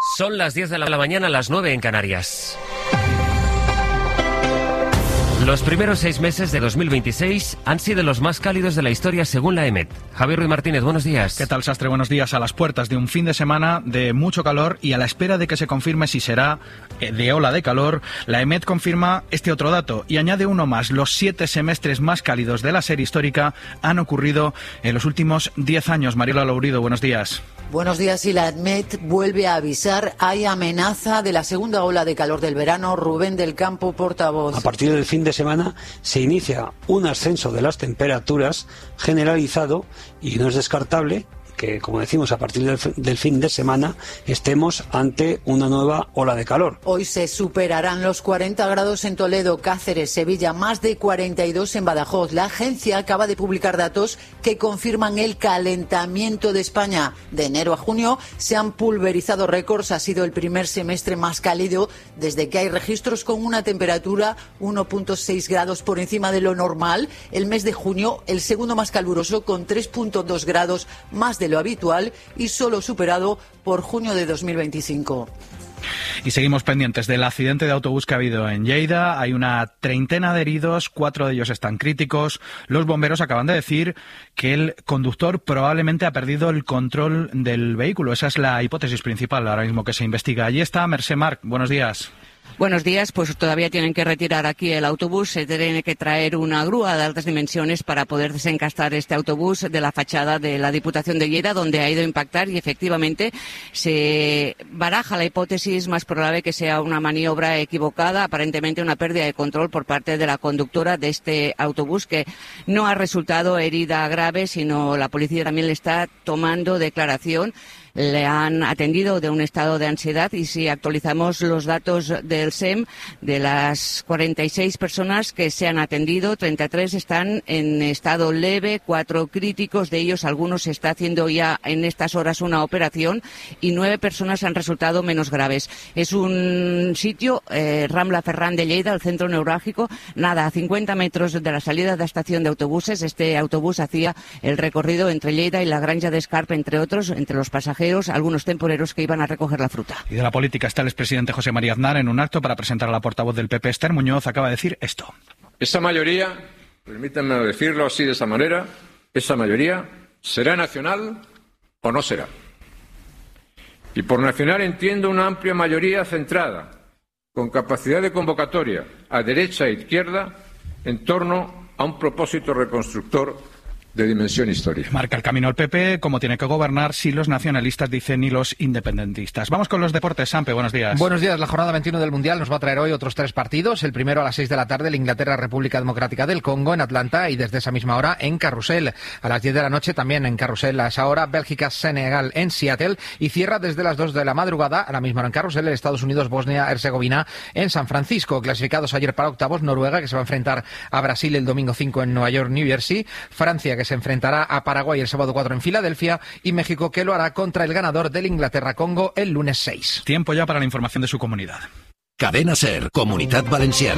Son las 10 de la mañana, las 9 en Canarias. Los primeros 6 meses de 2026 han sido los más cálidos de la historia según la EMET. Javier Ruiz Martínez, buenos días. ¿Qué tal, Sastre? Buenos días. A las puertas de un fin de semana de mucho calor y a la espera de que se confirme si será de ola de calor, la EMET confirma este otro dato y añade uno más. Los 7 semestres más cálidos de la serie histórica han ocurrido en los últimos 10 años. Mariola Lourido, buenos días. Buenos días, y la EMET vuelve a avisar. Hay amenaza de la segunda ola de calor del verano. Rubén del Campo, portavoz. A partir del fin de semana se inicia un ascenso de las temperaturas generalizado y no es descartable que, como decimos, a partir del fin de semana estemos ante una nueva ola de calor. Hoy se superarán los 40 grados en Toledo, Cáceres, Sevilla, más de 42 en Badajoz. La agencia acaba de publicar datos que confirman el calentamiento de España. De enero a junio se han pulverizado récords. Ha sido el primer semestre más cálido desde que hay registros, con una temperatura 1,6 grados por encima de lo normal. El mes de junio, el segundo más caluroso, con 3,2 grados más de lo habitual y solo superado por junio de 2025. Y seguimos pendientes del accidente de autobús que ha habido en Lleida. Hay una treintena de heridos, 4 de ellos están críticos. Los bomberos acaban de decir que el conductor probablemente ha perdido el control del vehículo. Esa es la hipótesis principal ahora mismo que se investiga. Allí está Mercè Marc. Buenos días. Buenos días, pues todavía tienen que retirar aquí el autobús, se tiene que traer una grúa de altas dimensiones para poder desencastar este autobús de la fachada de la Diputación de Lleida, donde ha ido a impactar, y efectivamente se baraja la hipótesis más probable que sea una maniobra equivocada, aparentemente una pérdida de control por parte de la conductora de este autobús, que no ha resultado herida grave, sino la policía también le está tomando declaración. Le han atendido de un estado de ansiedad, y si actualizamos los datos del SEM, de las 46 personas que se han atendido, 33 están en estado leve, 4 críticos, de ellos algunos se está haciendo ya en estas horas una operación, y 9 personas han resultado menos graves. Es un sitio, Rambla Ferran de Lleida, el centro neurálgico, nada, a 50 metros de la salida de la estación de autobuses. Este autobús hacía el recorrido entre Lleida y la Granja de Escarp, entre otros, entre los pasajeros algunos temporeros que iban a recoger la fruta. Y de la política está el expresidente José María Aznar en un acto para presentar a la portavoz del PP, Esther Muñoz. Acaba de decir esto. Esa mayoría, permítanme decirlo así, de esa manera, esa mayoría será nacional o no será. Y por nacional entiendo una amplia mayoría centrada, con capacidad de convocatoria a derecha e izquierda, en torno a un propósito reconstructor de dimensión histórica. Marca el camino el PP, como tiene que gobernar, si los nacionalistas dicen y los independentistas. Vamos con los deportes. Sampe, buenos días. Buenos días. La jornada 21 del Mundial nos va a traer hoy otros 3 partidos. El primero a las 6 de la tarde, el Inglaterra-República Democrática del Congo en Atlanta, y desde esa misma hora en Carrusel. A las 10 de la noche también en Carrusel, a esa hora, Bélgica-Senegal en Seattle, y cierra desde las 2 de la madrugada, a la misma hora en Carrusel, el Estados Unidos-Bosnia-Herzegovina en San Francisco. Clasificados ayer para octavos, Noruega, que se va a enfrentar a Brasil el domingo 5 en Nueva York, New Jersey, Francia, que se enfrentará a Paraguay el sábado 4 en Filadelfia, y México, que lo hará contra el ganador del Inglaterra-Congo el lunes 6. Tiempo ya para la información de su comunidad. Cadena SER, Comunitat Valenciana.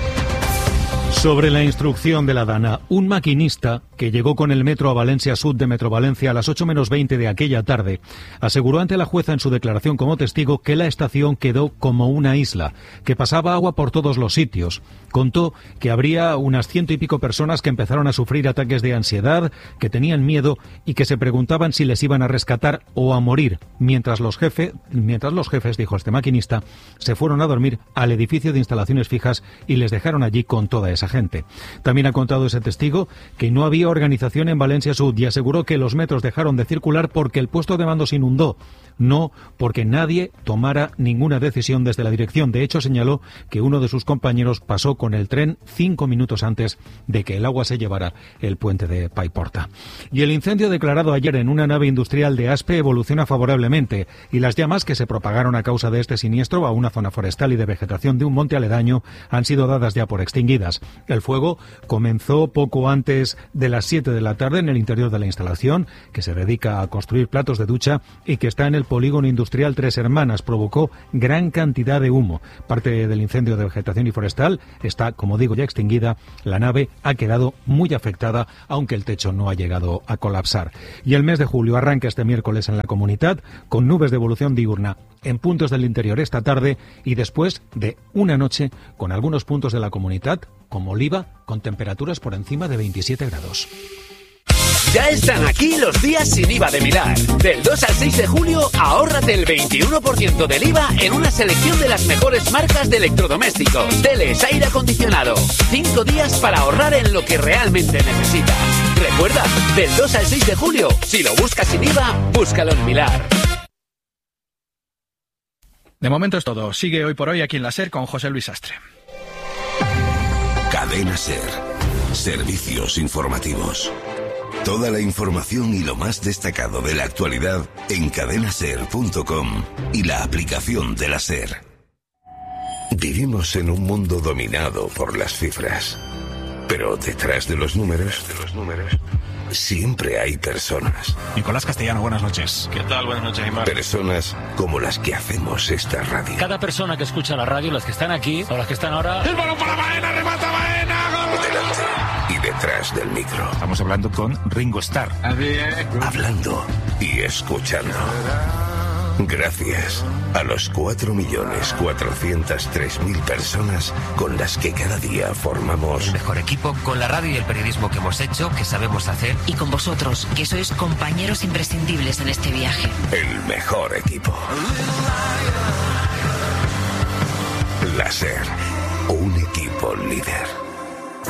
Sobre la instrucción de la DANA, un maquinista que llegó con el metro a Valencia Sud de Metro Valencia a las 8 menos 20 de aquella tarde aseguró ante la jueza en su declaración como testigo que la estación quedó como una isla, que pasaba agua por todos los sitios. Contó que habría unas 100 y pico personas que empezaron a sufrir ataques de ansiedad, que tenían miedo y que se preguntaban si les iban a rescatar o a morir, mientras los jefes, dijo este maquinista, se fueron a dormir al edificio de instalaciones fijas y les dejaron allí con toda esa gente. También ha contado ese testigo que no había organización en Valencia Sud y aseguró que los metros dejaron de circular porque el puesto de mando se inundó, no porque nadie tomara ninguna decisión desde la dirección. De hecho, señaló que uno de sus compañeros pasó con el tren 5 minutos antes de que el agua se llevara el puente de Paiporta. Y el incendio declarado ayer en una nave industrial de Aspe evoluciona favorablemente, y las llamas que se propagaron a causa de este siniestro a una zona forestal y de vegetación de un monte aledaño han sido dadas ya por extinguidas. El fuego comenzó poco antes de las 7 de la tarde en el interior de la instalación, que se dedica a construir platos de ducha y que está en el polígono industrial Tres Hermanas. Provocó gran cantidad de humo. Parte del incendio de vegetación y forestal está, como digo, ya extinguida. La nave ha quedado muy afectada, aunque el techo no ha llegado a colapsar. Y el mes de julio arranca este miércoles en la Comunidad, con nubes de evolución diurna en puntos del interior esta tarde y después de una noche con algunos puntos de la Comunidad, como Oliva, con temperaturas por encima de 27 grados. Ya están aquí los días sin IVA de Milar. Del 2 al 6 de julio, ahórrate el 21% del IVA en una selección de las mejores marcas de electrodomésticos, teles, aire acondicionado. 5 días para ahorrar en lo que realmente necesitas. Recuerda, del 2 al 6 de julio, si lo buscas sin IVA, búscalo en Milar. De momento es todo. Sigue Hoy por Hoy aquí en la SER con José Luis Sastre. Cadena SER. Servicios informativos. Toda la información y lo más destacado de la actualidad en cadenaser.com y la aplicación de la SER. Vivimos en un mundo dominado por las cifras. Pero detrás de los números, siempre hay personas. Nicolás Castellano, buenas noches. ¿Qué tal? Buenas noches, Aymar. Personas como las que hacemos esta radio. Cada persona que escucha la radio, las que están aquí o las que están ahora... ¡El balón para Baena! ¡Remata Baena! ¡Gol! Delante y detrás del micro. Estamos hablando con Ringo Starr. Hablando y escuchando. Gracias a los 4.403.000 personas con las que cada día formamos el mejor equipo, con la radio y el periodismo que hemos hecho, que sabemos hacer. Y con vosotros, que sois compañeros imprescindibles en este viaje. El mejor equipo. La SER, un equipo líder.